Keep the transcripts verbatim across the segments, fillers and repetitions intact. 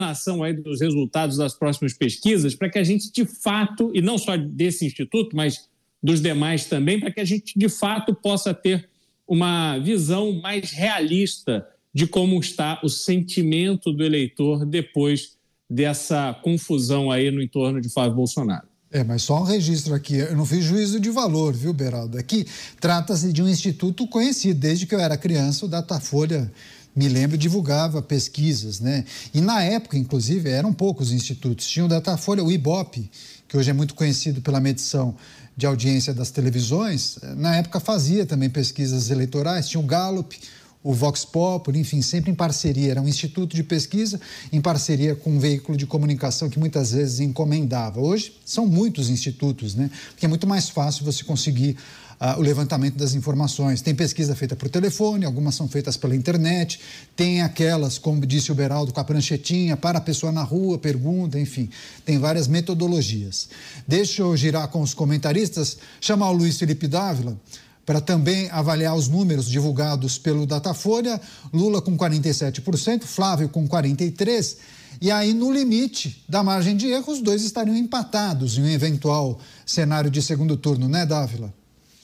ação aí dos resultados das próximas pesquisas, para que a gente, de fato, e não só desse instituto, mas dos demais também, para que a gente, de fato, possa ter uma visão mais realista de como está o sentimento do eleitor depois dessa confusão aí no entorno de Flávio Bolsonaro. É, mas só um registro aqui, eu não fiz juízo de valor, viu, Beraldo? Aqui trata-se de um instituto conhecido, desde que eu era criança, o Datafolha, me lembro, divulgava pesquisas, né? E na época, inclusive, eram poucos institutos. Tinha o Datafolha, o Ibope, que hoje é muito conhecido pela medição de audiência das televisões, na época fazia também pesquisas eleitorais, tinha o Gallup, o Vox Populi, enfim, sempre em parceria. Era um instituto de pesquisa em parceria com um veículo de comunicação que muitas vezes encomendava. Hoje são muitos institutos, né? Porque é muito mais fácil você conseguir uh, o levantamento das informações. Tem pesquisa feita por telefone, algumas são feitas pela internet, tem aquelas, como disse o Beraldo, com a pranchetinha, para a pessoa na rua, pergunta, enfim, tem várias metodologias. Deixa eu girar com os comentaristas, chamar o Luiz Felipe Dávila, para também avaliar os números divulgados pelo Datafolha. Lula com quarenta e sete por cento, Flávio com quarenta e três por cento, e aí no limite da margem de erro, os dois estariam empatados em um eventual cenário de segundo turno, né, Dávila?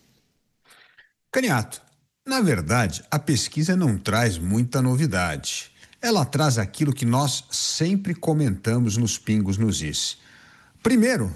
Caniato, na verdade, a pesquisa não traz muita novidade. Ela traz aquilo que nós sempre comentamos nos Pingos nos Is. Primeiro,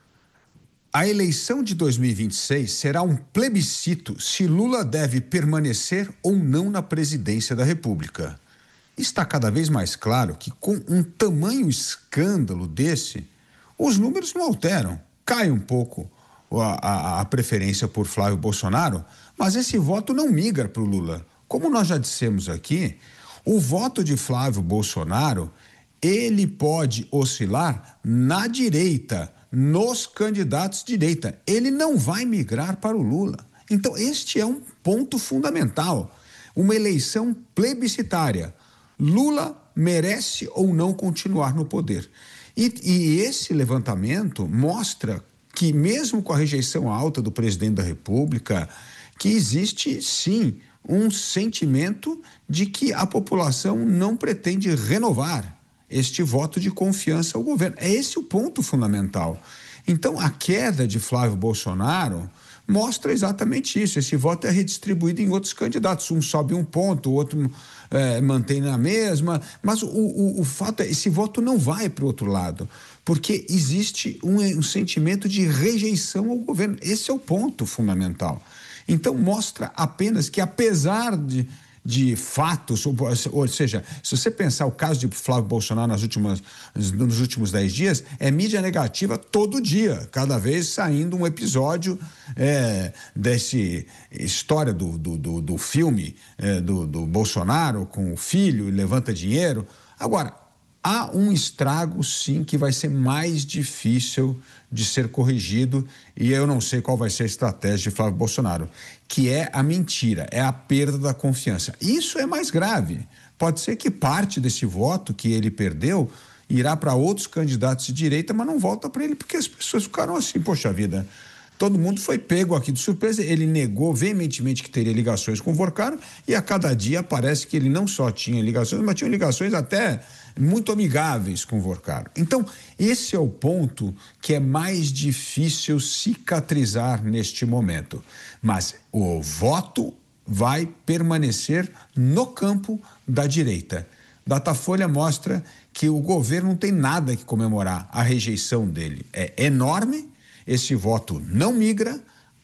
a eleição de dois mil e vinte e seis será um plebiscito se Lula deve permanecer ou não na presidência da República. Está cada vez mais claro que, com um tamanho escândalo desse, os números não alteram. Cai um pouco a, a, a preferência por Flávio Bolsonaro, mas esse voto não migra para o Lula. Como nós já dissemos aqui, o voto de Flávio Bolsonaro, ele pode oscilar na direita, nos candidatos de direita. Ele não vai migrar para o Lula. Então, este é um ponto fundamental. Uma eleição plebiscitária. Lula merece ou não continuar no poder. E, e esse levantamento mostra que, mesmo com a rejeição alta do presidente da República, que existe, sim, um sentimento de que a população não pretende renovar este voto de confiança ao governo. É esse o ponto fundamental. Então, a queda de Flávio Bolsonaro mostra exatamente isso. Esse voto é redistribuído em outros candidatos. Um sobe um ponto, o outro é, mantém na mesma. Mas o, o, o fato é, esse voto não vai para o outro lado, porque existe um, um sentimento de rejeição ao governo. Esse é o ponto fundamental. Então, mostra apenas que, apesar de de fatos, ou seja, se você pensar o caso de Flávio Bolsonaro nas últimas, nos últimos dez dias, é mídia negativa todo dia, cada vez saindo um episódio é, desse história do, do, do, do filme é, do, do Bolsonaro com o filho, levanta dinheiro. Agora, há um estrago, sim, que vai ser mais difícil de ser corrigido, e eu não sei qual vai ser a estratégia de Flávio Bolsonaro, que é a mentira, é a perda da confiança. Isso é mais grave. Pode ser que parte desse voto que ele perdeu irá para outros candidatos de direita, mas não volta para ele, porque as pessoas ficaram assim, poxa vida, todo mundo foi pego aqui de surpresa. Ele negou veementemente que teria ligações com o Vorcaro, e a cada dia parece que ele não só tinha ligações, mas tinha ligações até muito amigáveis com o Vorcaro. Então, esse é o ponto que é mais difícil cicatrizar neste momento. Mas o voto vai permanecer no campo da direita. Datafolha mostra que o governo não tem nada que comemorar. A rejeição dele é enorme, esse voto não migra,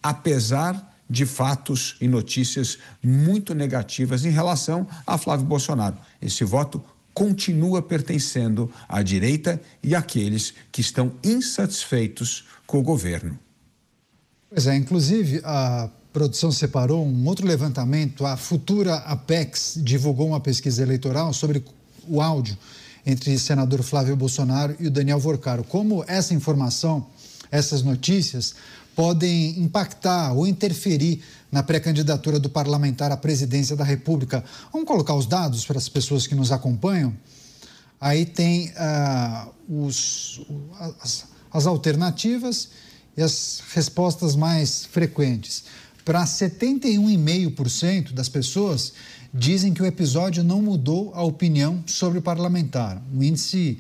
apesar de fatos e notícias muito negativas em relação a Flávio Bolsonaro. Esse voto continua pertencendo à direita e àqueles que estão insatisfeitos com o governo. Pois é, inclusive a produção separou um outro levantamento. A Futura Apex divulgou uma pesquisa eleitoral sobre o áudio entre o senador Flávio Bolsonaro e o Daniel Vorcaro. Como essa informação, essas notícias podem impactar ou interferir na pré-candidatura do parlamentar à presidência da República. Vamos colocar os dados para as pessoas que nos acompanham? Aí tem ah, os, as, as alternativas e as respostas mais frequentes. Para setenta e um vírgula cinco por cento das pessoas, dizem que o episódio não mudou a opinião sobre o parlamentar. O índice